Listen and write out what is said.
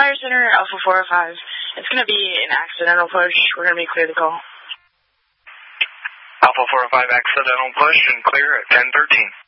Fire Center, Alpha 405. It's going to be an accidental push. We're going to be clear the call. Alpha 405, accidental push and clear at 1013.